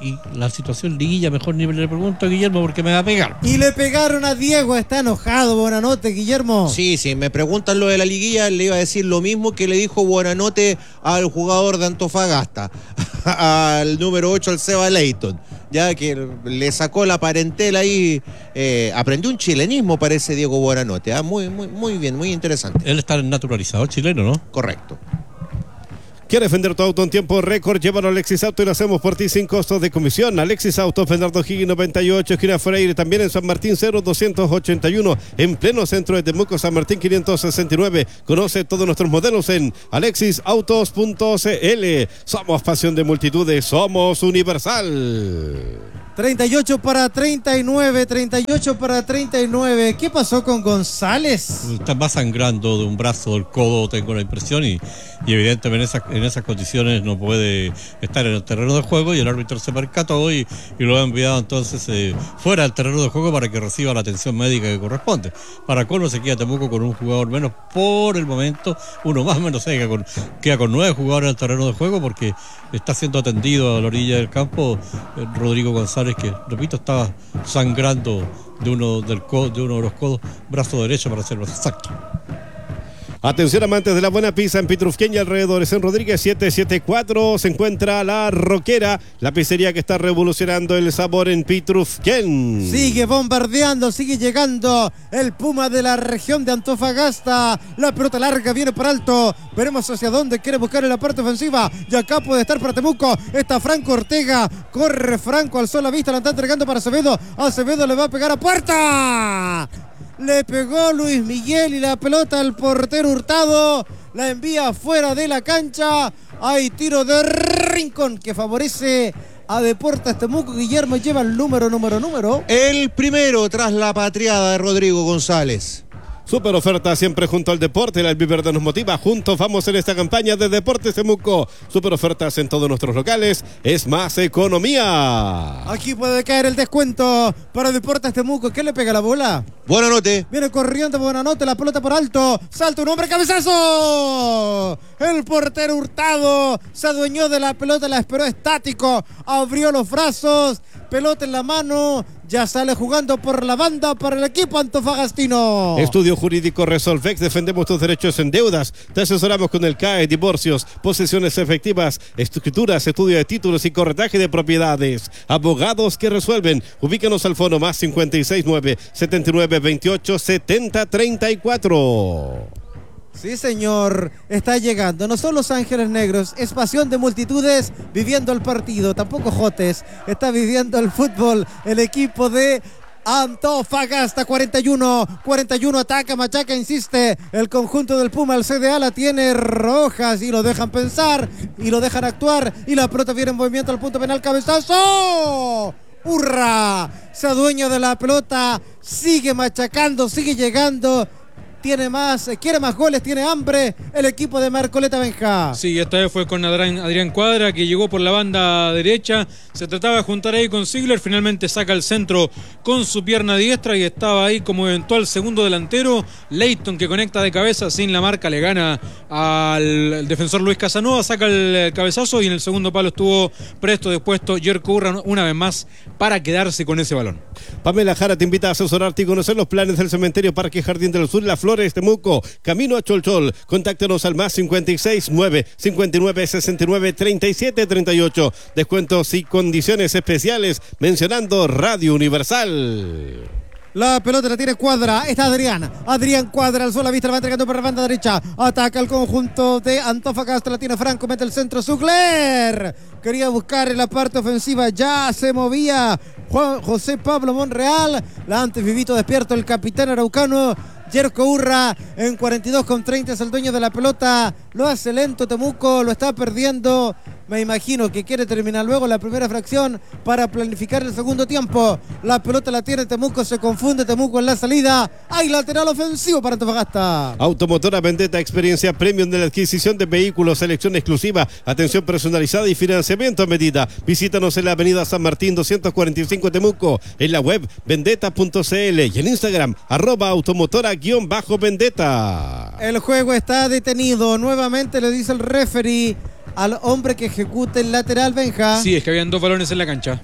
[SPEAKER 3] y la situación liguilla, mejor ni le pregunto a Guillermo porque me va a pegar.
[SPEAKER 1] Y le pegaron a Diego, está enojado, Buenanote, Guillermo.
[SPEAKER 2] Sí, sí, me preguntan lo de la liguilla, le iba a decir lo mismo que le dijo Buenanote al jugador de Antofagasta, al número ocho, al Seba Leighton, ya que le sacó la parentela ahí, eh, aprendió un chilenismo, parece Diego Buenanote, ¿eh? muy, muy, muy bien, muy interesante.
[SPEAKER 3] Él está naturalizado chileno, ¿no?
[SPEAKER 2] Correcto.
[SPEAKER 5] ¿Quieres vender tu auto en tiempo récord? Llévalo a Alexis Auto y lo hacemos por ti sin costos de comisión. Alexis Auto, Bernardo Higgins noventa y ocho, esquina Freire, también en San Martín cero doscientos ochenta y uno, en pleno centro de Temuco, San Martín quinientos sesenta y nueve. Conoce todos nuestros modelos en alexis autos punto c l. Somos pasión de multitudes, somos Universal.
[SPEAKER 1] treinta y ocho para treinta y nueve, treinta y ocho para treinta y nueve. ¿Qué pasó con González?
[SPEAKER 3] Está más sangrando de un brazo del codo, tengo la impresión, y, y evidentemente en esas, en esas condiciones no puede estar en el terreno de juego, y el árbitro se percató y, y lo ha enviado entonces eh, fuera del terreno de juego para que reciba la atención médica que corresponde. Para colmo se queda Temuco con un jugador menos por el momento, uno más o menos, se queda con, queda con nueve jugadores en el terreno de juego porque está siendo atendido a la orilla del campo eh, Rodrigo González, que repito estaba sangrando de uno, del codo, de uno de los codos, brazo derecho para ser más exacto.
[SPEAKER 5] Atención amantes de la buena pizza en Pitrufquén y alrededores. En Rodríguez setecientos setenta y cuatro se encuentra La Roquera, la pizzería que está revolucionando el sabor en Pitrufquén.
[SPEAKER 1] Sigue bombardeando, sigue llegando el Puma de la región de Antofagasta. La pelota larga viene por alto. Veremos hacia dónde quiere buscar en la parte ofensiva. Y acá puede estar para Temuco. Está Franco Ortega. Corre Franco, alzó la vista, la está entregando para Acevedo. Acevedo le va a pegar a puerta. Le pegó Luis Miguel y la pelota al portero Hurtado. La envía fuera de la cancha. Hay tiro de Rincón que favorece a Deportes Temuco. Guillermo lleva el número, número, número.
[SPEAKER 2] El primero tras la patriada de Rodrigo González.
[SPEAKER 5] Super oferta siempre junto al deporte, la Albiverde nos motiva, juntos vamos en esta campaña de Deportes Temuco. Super ofertas en todos nuestros locales, es más economía.
[SPEAKER 1] Aquí puede caer el descuento para Deportes Temuco. ¿Qué le pega la bola?
[SPEAKER 2] Buenanote.
[SPEAKER 1] Viene corriendo Buenanote, la pelota por alto, salta un hombre, cabezazo. El portero Hurtado se adueñó de la pelota, la esperó estático, abrió los brazos, pelota en la mano. Ya sale jugando por la banda para el equipo antofagastino.
[SPEAKER 5] Estudio Jurídico Resolvex, defendemos tus derechos en deudas. Te asesoramos con el C A E, divorcios, posesiones efectivas, escrituras, estudio de títulos y corretaje de propiedades. Abogados que resuelven. Ubícanos al fono más cincuenta y seis nueve, setenta y nueve veintiocho, setenta treinta y cuatro.
[SPEAKER 1] Sí, señor, está llegando. No son Los Ángeles Negros, es pasión de multitudes viviendo el partido. Tampoco Jotes, está viviendo el fútbol. El equipo de Antofagasta, cuarenta y uno, cuarenta y uno, ataca, machaca, insiste. El conjunto del Puma, el C D A la tiene Rojas y lo dejan pensar y lo dejan actuar. Y la pelota viene en movimiento al punto penal, cabezazo. ¡Hurra! Se adueña de la pelota, sigue machacando, sigue llegando. Tiene más, quiere más goles, tiene hambre el equipo de Marcoleta Benja.
[SPEAKER 4] Sí, esta vez fue con Adrián, Adrián Cuadra, que llegó por la banda derecha, se trataba de juntar ahí con Ziegler, finalmente saca el centro con su pierna diestra y estaba ahí como eventual segundo delantero. Leighton, que conecta de cabeza sin la marca, le gana al defensor Luis Casanova, saca el cabezazo y en el segundo palo estuvo presto dispuesto Jerko Urra una vez más para quedarse con ese balón.
[SPEAKER 5] Pamela Jara te invita a asesorarte y conocer los planes del cementerio Parque Jardín del Sur, La Flores, Temuco, camino a Cholchol. Contáctanos al más cincuenta y seis nueve, cincuenta y nueve sesenta y nueve treinta y siete treinta y ocho. Descuentos y condiciones especiales mencionando Radio Universal.
[SPEAKER 1] La pelota la tiene Cuadra, está Adrián. Adrián Cuadra alzó la vista, la va entregando por la banda derecha. Ataca el conjunto de Antofagasta, la tiene Franco, mete el centro, Zugler. Quería buscar en la parte ofensiva, ya se movía Juan José Pablo Monreal. La antes vivito despierto el capitán araucano. Jerko Urra en cuarenta y dos con treinta es el dueño de la pelota. Lo hace lento Temuco, lo está perdiendo. Me imagino que quiere terminar luego la primera fracción para planificar el segundo tiempo. La pelota la tiene Temuco, se confunde Temuco en la salida. Hay lateral ofensivo para Antofagasta.
[SPEAKER 5] Automotora Vendetta, experiencia premium de la adquisición de vehículos, selección exclusiva, atención personalizada y financiamiento a medida. Visítanos en la avenida San Martín doscientos cuarenta y cinco Temuco, en la web vendetta punto c l y en Instagram arroba automotora guión bajo vendetta.
[SPEAKER 1] El juego está detenido, nuevamente le dice el referee. al hombre que ejecute el lateral, Benja.
[SPEAKER 4] Sí, es que habían dos balones en la cancha.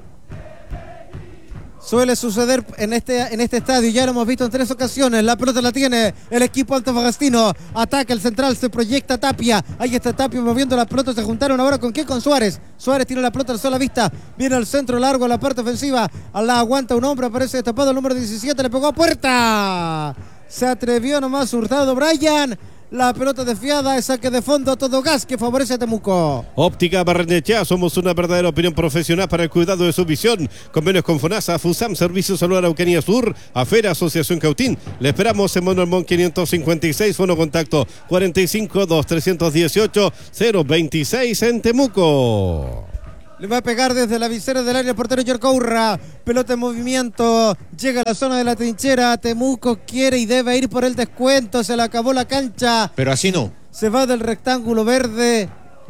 [SPEAKER 1] Suele suceder en este, en este estadio, ya lo hemos visto en tres ocasiones. La pelota la tiene el equipo antofagastino. Ataca el central, se proyecta Tapia. Ahí está Tapia moviendo la pelota. Se juntaron ahora con qué, con Suárez. Suárez tiene la pelota al sola vista. Viene al centro largo a la parte ofensiva. La aguanta un hombre, aparece destapado el número diecisiete. Le pegó a puerta. Se atrevió nomás Hurtado Brian. La pelota desviada, es saque de fondo a todo gas que favorece a Temuco.
[SPEAKER 5] Óptica Barrenechea, somos una verdadera opinión profesional para el cuidado de su visión. Convenios con FONASA, FUSAM, Servicios Salud Araucanía Sur, AFERA, Asociación Cautín. Le esperamos en Manuel Montt quinientos cincuenta y seis, fono contacto cuarenta y cinco, dos, trescientos dieciocho, cero veintiséis en Temuco.
[SPEAKER 1] Le va a pegar desde la visera del área el portero Yorcourra. Pelota en movimiento. Llega a la zona de la trinchera. Temuco quiere y debe ir por el descuento. Se le acabó la cancha.
[SPEAKER 2] Pero así no.
[SPEAKER 1] Se va del rectángulo verde.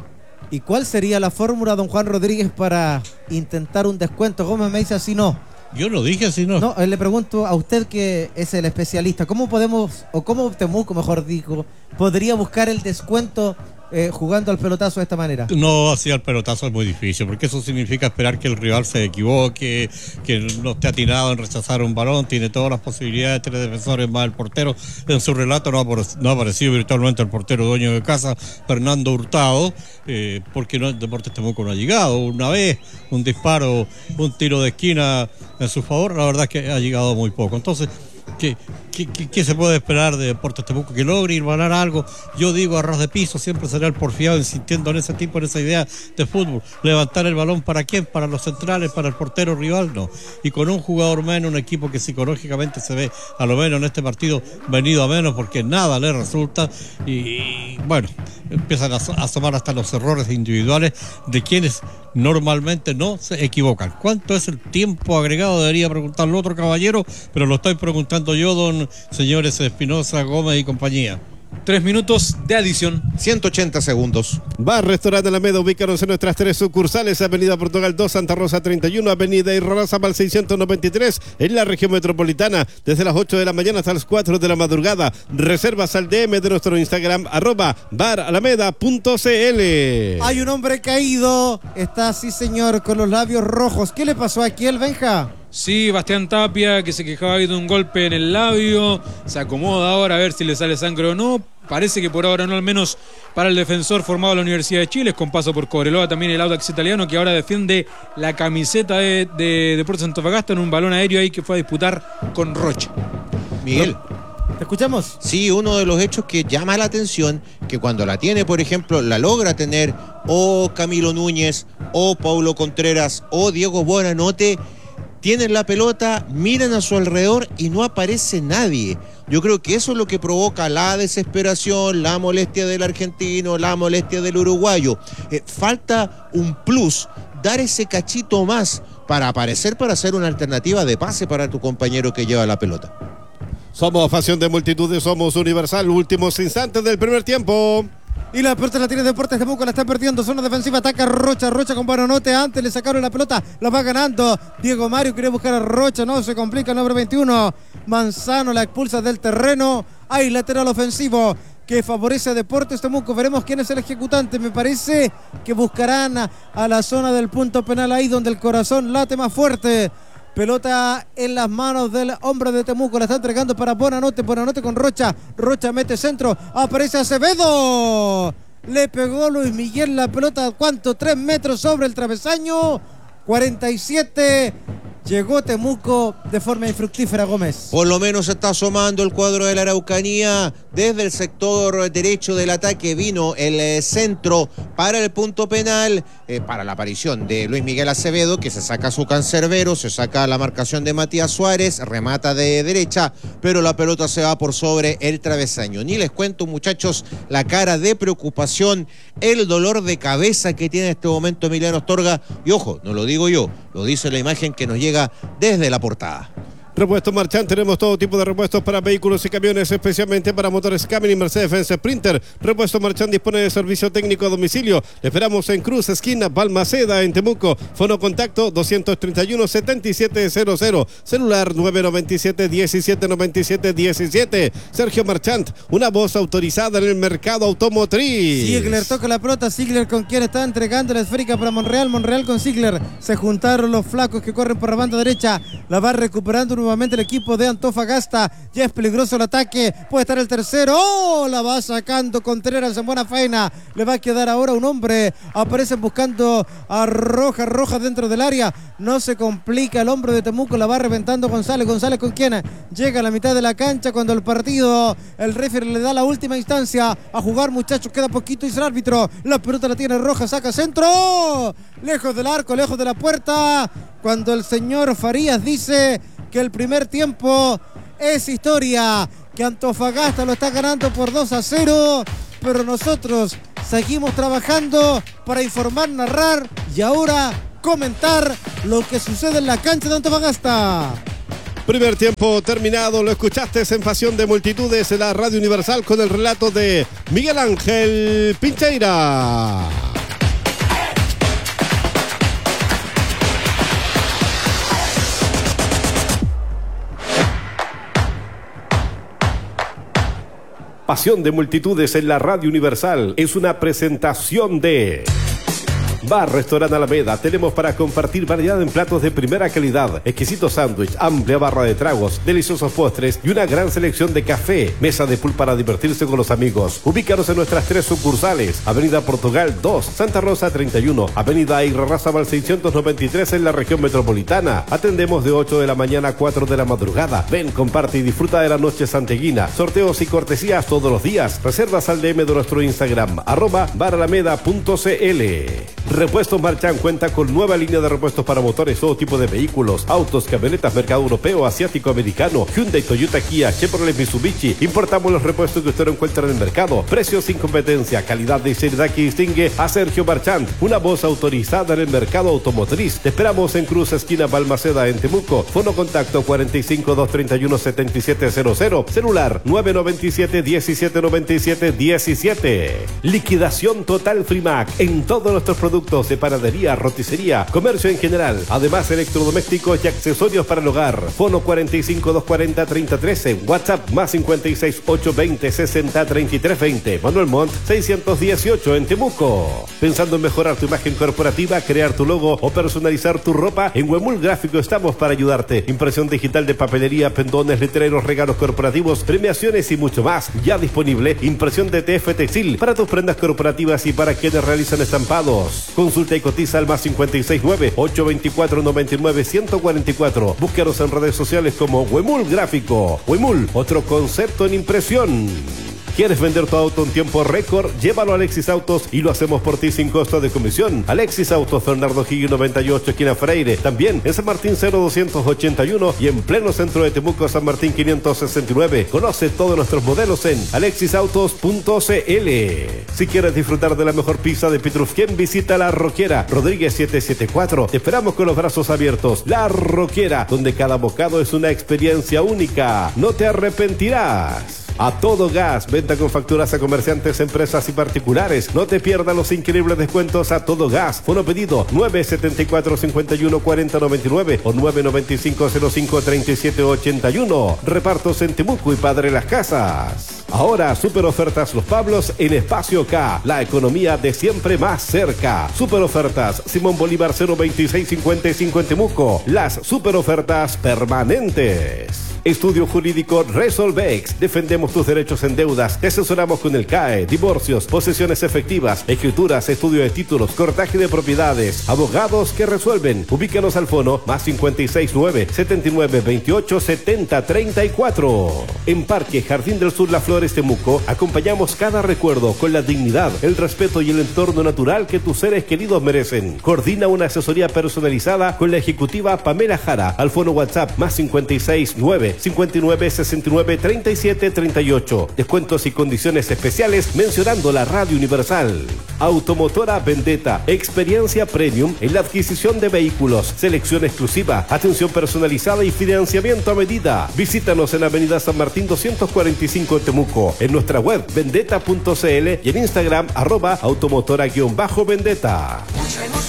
[SPEAKER 1] ¿Y cuál sería la fórmula, don Juan Rodríguez, para intentar un descuento? Gómez me dice así no.
[SPEAKER 3] Yo no dije así no.
[SPEAKER 1] No, le pregunto a usted que es el especialista. ¿Cómo podemos, o cómo Temuco, mejor digo, podría buscar el descuento Eh, jugando al pelotazo de esta manera?
[SPEAKER 3] No, así al pelotazo es muy difícil, porque eso significa esperar que el rival se equivoque, que no esté atinado en rechazar un balón, tiene todas las posibilidades, tres defensores más el portero. En su relato no ha, no ha aparecido virtualmente el portero dueño de casa, Fernando Hurtado, eh, porque no, el Deportes Temuco no ha llegado. Una vez, un disparo, un tiro de esquina en su favor, la verdad es que ha llegado muy poco. Entonces, ¿Qué, qué, qué, ¿qué se puede esperar de Deportes Temuco? Que logre ir a ganar algo. Yo digo, a ras de piso, siempre será el porfiado insistiendo en ese tipo, en esa idea de fútbol. Levantar el balón, ¿para quién? Para los centrales, para el portero rival, no. Y con un jugador menos, un equipo que psicológicamente se ve, a lo menos en este partido, venido a menos, porque nada le resulta. Y, y bueno, empiezan a asomar hasta los errores individuales de quienes normalmente no se equivocan. ¿Cuánto es el tiempo agregado? Debería preguntarlo otro caballero, pero lo estoy preguntando yo, don señores Espinosa, Gómez y compañía.
[SPEAKER 4] Tres minutos de adición.
[SPEAKER 2] ciento ochenta segundos.
[SPEAKER 5] Bar Restaurante Alameda, ubícanos en nuestras tres sucursales: Avenida Portugal dos, Santa Rosa treinta y uno, Avenida Irarrázaval seiscientos noventa y tres, en la región metropolitana, desde las ocho de la mañana hasta las cuatro de la madrugada. Reservas al D M de nuestro Instagram, arroba baralameda punto c l.
[SPEAKER 1] Hay un hombre caído, está, sí señor, con los labios rojos. ¿Qué le pasó aquí al Benja?
[SPEAKER 4] Sí, Bastián Tapia, que se quejaba ahí de un golpe en el labio, se acomoda ahora a ver si le sale sangre o no. Parece que por ahora no, al menos para el defensor formado en la Universidad de Chile, con paso por Cobreloa, también el Audax italiano, que ahora defiende la camiseta de, de Deportes Antofagasta en un balón aéreo ahí que fue a disputar con Rocha.
[SPEAKER 2] Miguel.
[SPEAKER 1] ¿Te escuchamos?
[SPEAKER 2] Sí, uno de los hechos que llama la atención, que cuando la tiene, por ejemplo, la logra tener o Camilo Núñez, o Paulo Contreras, o Diego Buenanote, tienen la pelota, miran a su alrededor y no aparece nadie. Yo creo que eso es lo que provoca la desesperación, la molestia del argentino, la molestia del uruguayo. Eh, falta un plus, dar ese cachito más para aparecer, para hacer una alternativa de pase para tu compañero que lleva la pelota.
[SPEAKER 5] Somos pasión de multitudes, somos Universal. Últimos instantes del primer tiempo.
[SPEAKER 1] Y la pelota la tiene Deportes Temuco, la está perdiendo. Zona defensiva, ataca Rocha. Rocha con Buenanote. Antes le sacaron la pelota, la va ganando Diego Mario. Quiere buscar a Rocha, no se complica el número veintiuno. Manzano la expulsa del terreno. Hay lateral ofensivo que favorece a Deportes Temuco. Veremos quién es el ejecutante. Me parece que buscarán a, a la zona del punto penal, ahí donde el corazón late más fuerte. Pelota en las manos del hombre de Temuco, la está entregando para Buenanote. Buenanote con Rocha, Rocha mete centro, aparece Acevedo, le pegó Luis Miguel la pelota, ¿cuánto? Tres metros sobre el travesaño, cuarenta y siete. Llegó Temuco de forma infructífera, Gómez.
[SPEAKER 2] Por lo menos está asomando el cuadro de la Araucanía. Desde el sector derecho del ataque vino el eh, centro para el punto penal, eh, para la aparición de Luis Miguel Acevedo, que se saca su cancerbero, se saca la marcación de Matías Suárez, remata de derecha, pero la pelota se va por sobre el travesaño. Ni les cuento, muchachos, la cara de preocupación, el dolor de cabeza que tiene en este momento Emiliano Astorga. Y ojo, no lo digo yo, lo dice la imagen que nos llega desde la portada.
[SPEAKER 5] Repuestos Marchand, tenemos todo tipo de repuestos para vehículos y camiones, especialmente para motores Camry y Mercedes-Benz Sprinter. Repuestos Marchand dispone de servicio técnico a domicilio. Le esperamos en Cruz, esquina Balmaceda, en Temuco. Fono contacto doscientos treinta y uno, setenta y siete cero cero. Celular nueve noventa y siete, diecisiete noventa y siete diecisiete. Sergio Marchand, una voz autorizada en el mercado automotriz.
[SPEAKER 1] Ziegler toca la pelota, Ziegler con quien está entregando la esférica para Monreal, Monreal con Ziegler. Se juntaron los flacos que corren por la banda derecha. La va recuperando nuevamente el equipo de Antofagasta. Ya es peligroso el ataque. Puede estar el tercero. ¡Oh! La va sacando Contreras en buena faena. Le va a quedar ahora un hombre. Aparecen buscando a Roja. Roja dentro del área. No se complica el hombro de Temuco. La va reventando González. González con quien llega a la mitad de la cancha cuando el partido, el referee le da la última instancia a jugar, muchachos. Queda poquito y es el árbitro. La pelota la tiene Roja. Saca centro. Lejos del arco, lejos de la puerta. Cuando el señor Farías dice que el primer tiempo es historia, que Antofagasta lo está ganando por dos a cero, pero nosotros seguimos trabajando para informar, narrar y ahora comentar lo que sucede en la cancha de Antofagasta.
[SPEAKER 5] Primer tiempo terminado, lo escuchaste en Pasión de Multitudes en la Radio Universal con el relato de Miguel Ángel Pincheira. Pasión de Multitudes en la Radio Universal es una presentación de Bar Restaurant Alameda. Tenemos para compartir variedad en platos de primera calidad, exquisito sándwich, amplia barra de tragos, deliciosos postres y una gran selección de café. Mesa de pool para divertirse con los amigos. Ubícanos en nuestras tres sucursales: Avenida Portugal dos, Santa Rosa treinta y uno, Avenida Irarrázaval seiscientos noventa y tres en la región metropolitana. Atendemos de ocho de la mañana a cuatro de la madrugada. Ven, comparte y disfruta de la noche santeguina. Sorteos y cortesías todos los días. Reservas al D M de nuestro Instagram, arroba baralameda punto cl. Repuestos Marchand cuenta con nueva línea de repuestos para motores, todo tipo de vehículos, autos, camionetas, mercado europeo, asiático, americano, Hyundai, Toyota, Kia, Chevrolet, Mitsubishi. Importamos los repuestos que usted no encuentra en el mercado. Precios sin competencia, calidad de seriedad que distingue a Sergio Marchand, una voz autorizada en el mercado automotriz. Te esperamos en Cruz, esquina Balmaceda, en Temuco. Fono contacto cuarenta y cinco, doscientos treinta y uno, setenta y siete cero cero. Celular nueve noventa y siete, diecisiete noventa y siete diecisiete. Liquidación total Frimac en todos nuestros productos de panadería, roticería, comercio en general. Además, electrodomésticos y accesorios para el hogar. Fono cuarenta y cinco, doscientos cuarenta, treinta trece. WhatsApp más cincuenta y seis, ochocientos veinte, sesenta, treinta y tres veinte. Manuel Montt seiscientos dieciocho en Temuco. Pensando en mejorar tu imagen corporativa, crear tu logo o personalizar tu ropa, en Huemul Gráfico estamos para ayudarte. Impresión digital de papelería, pendones, letreros, regalos corporativos, premiaciones y mucho más. Ya disponible impresión de T F Textil para tus prendas corporativas y para quienes realizan estampados. Consulta y cotiza al más cincuenta y seis, nueve, ochocientos veinticuatro, noventa y nueve, ciento cuarenta y cuatro. Búscanos en redes sociales como Huemul Gráfico. Huemul, otro concepto en impresión. ¿Quieres vender tu auto en tiempo récord? Llévalo a Alexis Autos y lo hacemos por ti sin costo de comisión. Alexis Autos, Bernardo Higgins noventa y ocho, esquina Freire. También en San Martín cero doscientos ochenta y uno y en pleno centro de Temuco, San Martín quinientos sesenta y nueve. Conoce todos nuestros modelos en alexis autos punto cl. Si quieres disfrutar de la mejor pizza de Pitrufquén, visita La Roquera, Rodríguez setecientos setenta y cuatro. Te esperamos con los brazos abiertos. La Roquera, donde cada bocado es una experiencia única. No te arrepentirás. A Todo Gas, venta con facturas a comerciantes, empresas y particulares. No te pierdas los increíbles descuentos a Todo Gas. Fono pedido nueve setenta y cuatro, cincuenta y uno, cuarenta, noventa y nueve o nueve noventa y cinco, cero cinco, treinta y siete ochenta y uno. Repartos en Temuco y Padre Las Casas. Ahora super ofertas Los Pablos en Espacio K. La economía de siempre más cerca. Super ofertas Simón Bolívar cero veintiséis cincuenta y cinco en Temuco. Las super ofertas permanentes. Estudio Jurídico Resolvex. Defendemos tus derechos en deudas. Te asesoramos con el C A E, divorcios, posesiones efectivas, escrituras, estudio de títulos, cortaje de propiedades. Abogados que resuelven. Ubícanos al fono más cincuenta y seis, nueve, setenta y nueve, veintiocho, setenta, treinta y cuatro. En Parque Jardín del Sur, Las Flores, Temuco, acompañamos cada recuerdo con la dignidad, el respeto y el entorno natural que tus seres queridos merecen. Coordina una asesoría personalizada con la ejecutiva Pamela Jara al fono WhatsApp más cincuenta y seis, nueve, nueve, cinco nueve, seis nueve, tres siete tres ocho. Descuentos y condiciones especiales mencionando la Radio Universal. Automotora Vendetta, experiencia premium en la adquisición de vehículos, selección exclusiva, atención personalizada y financiamiento a medida. Visítanos en Avenida San Martín doscientos cuarenta y cinco en Temuco, en nuestra web vendetta punto c l y en Instagram arroba automotora-vendetta.